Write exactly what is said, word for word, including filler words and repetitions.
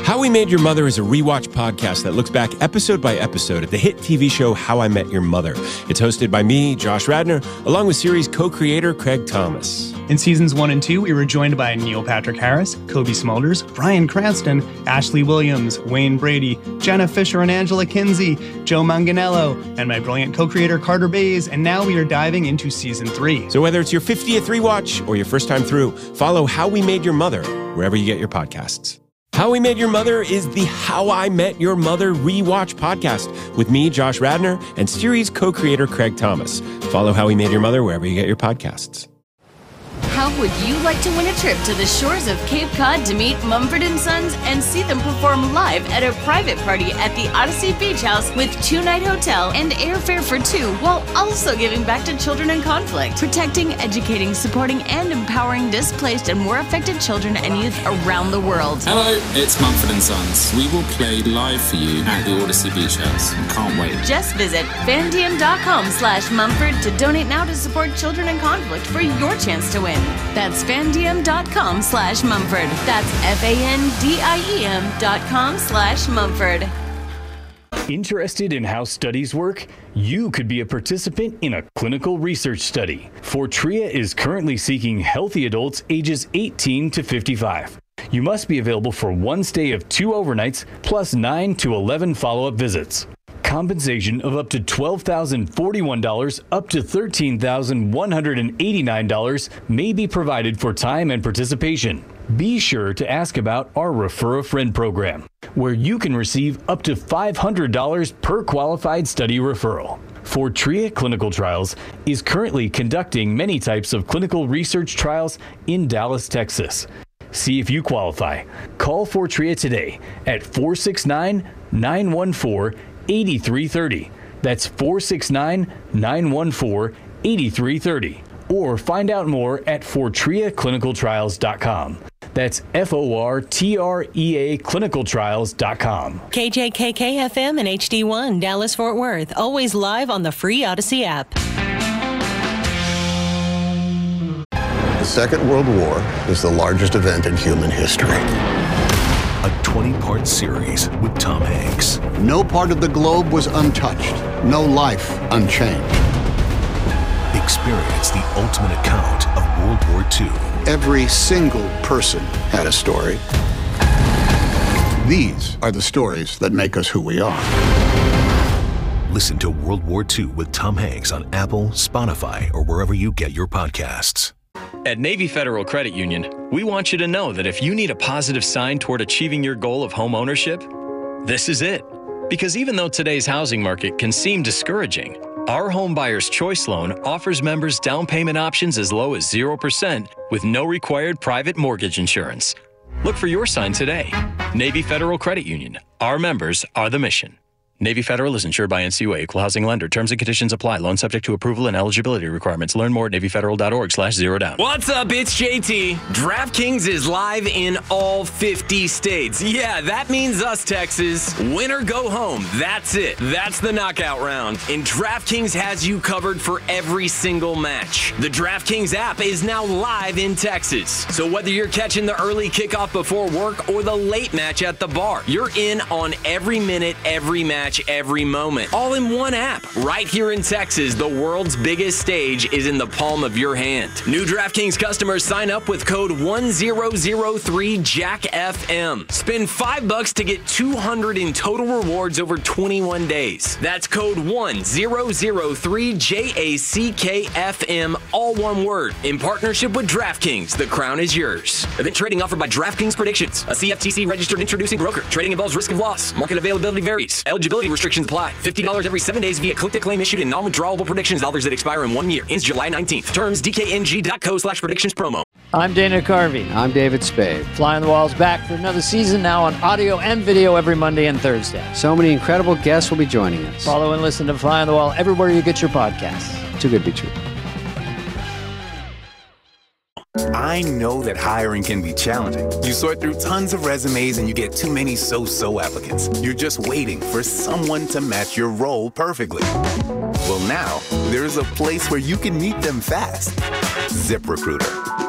How We Made Your Mother is a rewatch podcast that looks back episode by episode at the hit T V show How I Met Your Mother. It's hosted by me, Josh Radnor, along with series co-creator Craig Thomas. In seasons one and two, we were joined by Neil Patrick Harris, Kobe Smulders, Bryan Cranston, Ashley Williams, Wayne Brady, Jenna Fisher and Angela Kinsey, Joe Manganiello, and my brilliant co-creator Carter Bays, and now we are diving into season three. So whether it's your fiftieth rewatch or your first time through, follow How We Made Your Mother wherever you get your podcasts. How We Made Your Mother is the How I Met Your Mother rewatch podcast with me, Josh Radnor, and series co-creator Craig Thomas. Follow How We Made Your Mother wherever you get your podcasts. How would you like to win a trip to the shores of Cape Cod to meet Mumford and Sons and see them perform live at a private party at the Odyssey Beach House with two-night hotel and airfare for two, while also giving back to children in conflict, protecting, educating, supporting, and empowering displaced and war affected children and youth around the world? Hello, it's Mumford and Sons. We will play live for you at the Odyssey Beach House. Can't wait. Just visit fandiem.com slash Mumford to donate now to support children in conflict for your chance to win. That's fandiem.com slash Mumford. That's F-A-N-D-I-E-M dot com slash Mumford. Interested in how studies work? You could be a participant in a clinical research study. Fortrea is currently seeking healthy adults ages eighteen to fifty-five. You must be available for one stay of two overnights plus nine to eleven follow-up visits. Compensation of up to twelve thousand forty-one dollars up to thirteen thousand one hundred eighty-nine dollars may be provided for time and participation. Be sure to ask about our Refer a Friend program, where you can receive up to five hundred dollars per qualified study referral. Fortrea Clinical Trials is currently conducting many types of clinical research trials in Dallas, Texas. See if you qualify. Call Fortrea today at four six nine, nine one four, eight three three zero. That's four six nine, nine one four, eight three three zero. Or find out more at fortrea clinical trials dot com. That's F O R T R E A clinical trials dot com. K J K K F M and H D one, Dallas Fort Worth. Always live on the free Odyssey app. The Second World War is the largest event in human history. A twenty-part series with Tom Hanks. No part of the globe was untouched. No life unchanged. Experience the ultimate account of World War Two. Every single person had a story. These are the stories that make us who we are. Listen to World War Two with Tom Hanks on Apple, Spotify, or wherever you get your podcasts. At Navy Federal Credit Union, we want you to know that if you need a positive sign toward achieving your goal of home ownership, this is it. Because even though today's housing market can seem discouraging, our Home Buyer's Choice Loan offers members down payment options as low as zero percent with no required private mortgage insurance. Look for your sign today. Navy Federal Credit Union. Our members are the mission. Navy Federal is insured by N C U A, Equal Housing Lender. Terms and conditions apply. Loan subject to approval and eligibility requirements. Learn more at NavyFederal.org slash zero down. What's up? It's J T. DraftKings is live in all fifty states. Yeah, that means us, Texas. Win or go home. That's it. That's the knockout round. And DraftKings has you covered for every single match. The DraftKings app is now live in Texas. So whether you're catching the early kickoff before work or the late match at the bar, you're in on every minute, every match, every moment. All in one app. Right here in Texas, the world's biggest stage is in the palm of your hand. New DraftKings customers sign up with code one zero zero three Jack F M. Spend five bucks to get two hundred in total rewards over twenty-one days. That's code one zero zero three J A C K F M, all one word. In partnership with DraftKings, the crown is yours. Event trading offered by DraftKings Predictions, a C F T C registered introducing broker. Trading involves risk of loss. Market availability varies. Eligibility restrictions apply. fifty dollars every seven days via click-to-claim issued in non-withdrawable predictions dollars that expire in one year. Ends July nineteenth. Terms D K N G dot co slash predictions promo. I'm Dana Carvey. I'm David Spade. Fly on the Wall's back for another season, now on audio and video every Monday and Thursday. So many incredible guests will be joining us. Follow and listen to Fly on the Wall everywhere you get your podcasts. Too good to be true. I know that hiring can be challenging. You sort through tons of resumes and you get too many so-so applicants. You're just waiting for someone to match your role perfectly. Well, now, there's a place where you can meet them fast. ZipRecruiter.